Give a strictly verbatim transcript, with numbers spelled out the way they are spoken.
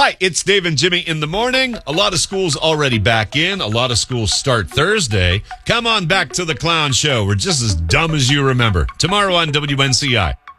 Hi, it's Dave and Jimmy in the morning. A lot of schools already back in. A lot of schools start Thursday. Come on back to the Clown Show. We're just as dumb as you remember. Tomorrow on W N C I.